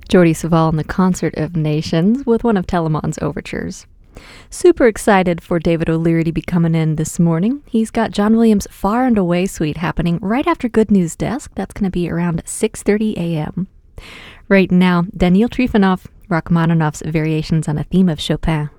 Jordi Savall and the Concert of Nations with one of Telemann's overtures. Super excited for David O'Leary to be coming in this morning. He's got John Williams' Far and Away Suite happening right after Good News Desk. That's going to be around 6:30 a.m. Right now, Daniil Trifonov, Rachmaninoff's Variations on a Theme of Chopin.